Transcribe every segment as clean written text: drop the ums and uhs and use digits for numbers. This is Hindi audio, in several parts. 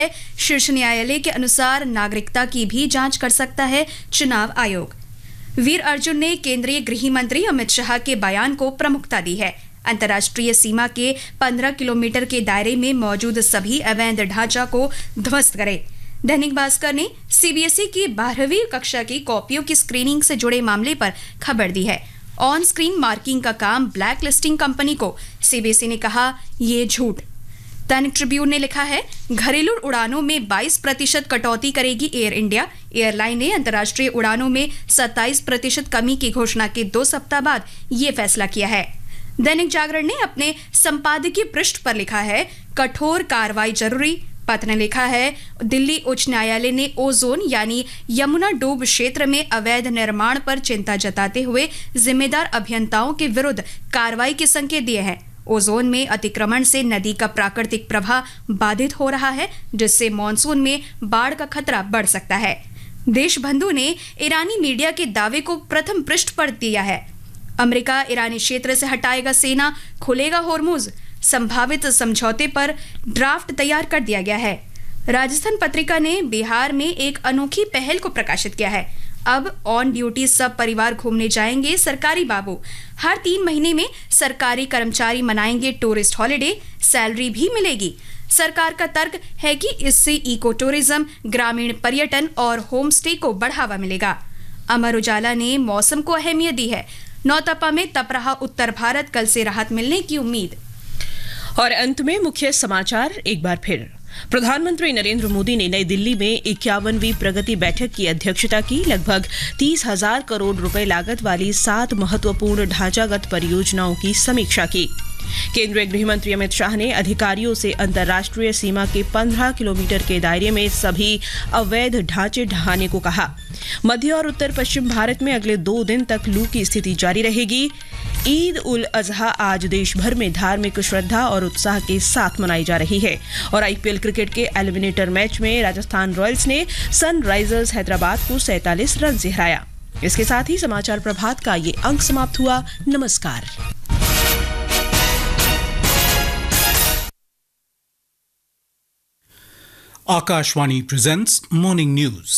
शीर्ष न्यायालय के अनुसार नागरिकता की भी जांच कर सकता है चुनाव आयोग। वीर अर्जुन ने केंद्रीय गृह मंत्री अमित शाह के बयान को प्रमुखता दी है। अंतर्राष्ट्रीय सीमा के 15 किलोमीटर के दायरे में मौजूद सभी अवैध ढांचा को ध्वस्त करे। दैनिक भास्कर ने सीबीएसई की 12वीं कक्षा की कॉपियों की स्क्रीनिंग से जुड़े मामले पर खबर दी है। ऑन स्क्रीन मार्किंग का काम ब्लैक लिस्टिंग कंपनी को सीबीएसई ने कहा ये झूठ। दैनिक ट्रिब्यून ने लिखा है घरेलू उड़ानों में 22% कटौती करेगी एयर इंडिया। एयरलाइन ने अंतर्राष्ट्रीय उड़ानों में 27% कमी की घोषणा के 2 सप्ताह बाद ये फैसला किया है। दैनिक जागरण ने अपने संपादकीय पृष्ठ पर लिखा है कठोर कार्रवाई जरूरी। पत्र ने लिखा है दिल्ली उच्च न्यायालय ने ओजोन यानी यमुना डूब क्षेत्र में अवैध निर्माण पर चिंता जताते हुए जिम्मेदार अभियंताओं के विरुद्ध कार्रवाई के संकेत दिए हैं। ओजोन में अतिक्रमण से नदी का प्राकृतिक प्रवाह बाधित हो रहा है, जिससे मॉनसून में बाढ़ का खतरा बढ़ सकता है। देशबंधु ने ईरानी मीडिया के दावे को प्रथम पृष्ठ पर दिया है। अमेरिका ईरानी क्षेत्र से हटाएगा सेना, खुलेगा होर्मुज। संभावित समझौते पर ड्राफ्ट तैयार कर दिया गया है। राजस्थान पत्रिका ने बिहार में एक अनोखी पहल को प्रकाशित किया है। अब ऑन ड्यूटी सब परिवार घूमने जाएंगे सरकारी बाबू। हर 3 महीने में सरकारी कर्मचारी मनाएंगे टूरिस्ट हॉलिडे, सैलरी भी मिलेगी। सरकार का तर्क है कि इससे इको टूरिज्म, ग्रामीण पर्यटन और होम स्टे को बढ़ावा मिलेगा। अमर उजाला ने मौसम को अहमियत दी है। नौतपा में तप रहा उत्तर भारत, कल से राहत मिलने की उम्मीद। और अंत में मुख्य समाचार एक बार फिर। प्रधानमंत्री नरेंद्र मोदी ने नई दिल्ली में 51वीं प्रगति बैठक की अध्यक्षता की। लगभग 30,000 करोड़ रुपए लागत वाली 7 महत्वपूर्ण ढांचागत परियोजनाओं की समीक्षा की। केंद्रीय गृह मंत्री अमित शाह ने अधिकारियों से अंतर्राष्ट्रीय सीमा के 15 किलोमीटर के दायरे में सभी अवैध ढांचे ढहाने को कहा। मध्य और उत्तर पश्चिम भारत में अगले 2 दिन तक लू की स्थिति जारी रहेगी। ईद उल अजहा आज देश भर में धार्मिक श्रद्धा और उत्साह के साथ मनाई जा रही है। और आईपीएल क्रिकेट के एलिमिनेटर मैच में राजस्थान रॉयल्स ने सनराइजर्स हैदराबाद को 47 रन से हराया। इसके साथ ही समाचार प्रभात का ये अंक समाप्त हुआ। नमस्कार। Akashvani presents Morning News.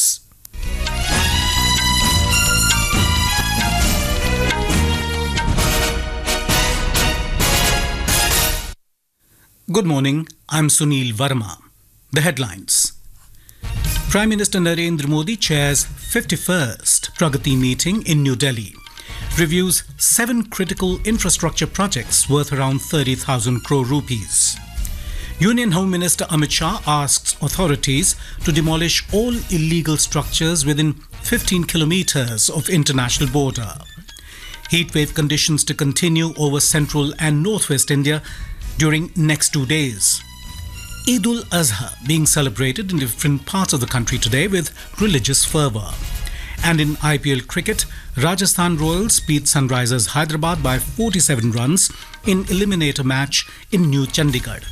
Good morning, I'm Sunil Verma. The headlines. Prime Minister Narendra Modi chairs 51st Pragati meeting in New Delhi. Reviews 7 critical infrastructure projects worth around 30,000 crore rupees. Union Home Minister Amit Shah asks authorities to demolish all illegal structures within 15 kilometers of international border. Heatwave conditions to continue over central and northwest India during next 2 days. Eid ul Azha being celebrated in different parts of the country today with religious fervour. And in IPL cricket, Rajasthan Royals beat Sunrisers Hyderabad by 47 runs in eliminator match in New Chandigarh.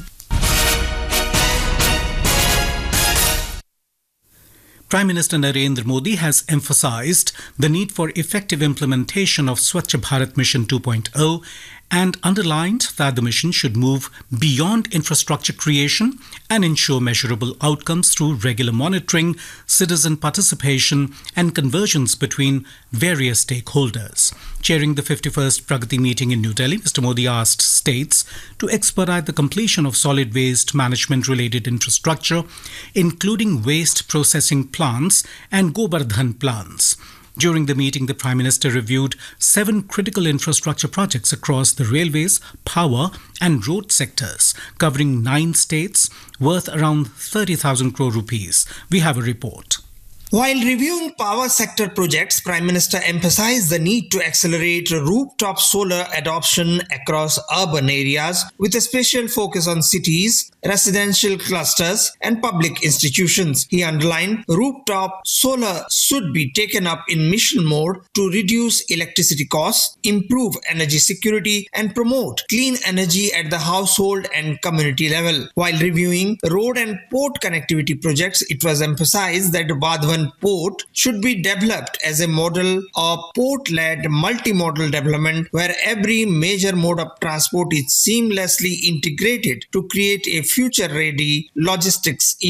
Prime Minister Narendra Modi has emphasized the need for effective implementation of Swachh Bharat Mission 2.0 and underlined that the mission should move beyond infrastructure creation and ensure measurable outcomes through regular monitoring, citizen participation and convergence between various stakeholders. Chairing the 51st Pragati meeting in New Delhi, Mr. Modi asked states to expedite the completion of solid waste management related infrastructure, including waste processing plants and Gobardhan plants. During the meeting, the Prime Minister reviewed 7 critical infrastructure projects across the railways, power and road sectors, covering 9 states, worth around 30,000 crore rupees. We have a report. While reviewing power sector projects, Prime Minister emphasized the need to accelerate rooftop solar adoption across urban areas with a special focus on cities, residential clusters and public institutions. He underlined rooftop solar should be taken up in mission mode to reduce electricity costs, improve energy security and promote clean energy at the household and community level. While reviewing road and port connectivity projects, it was emphasized that Vadhavan Daman port should be developed as a model of port-led multimodal development where every major mode of transport is seamlessly integrated to create a future-ready logistics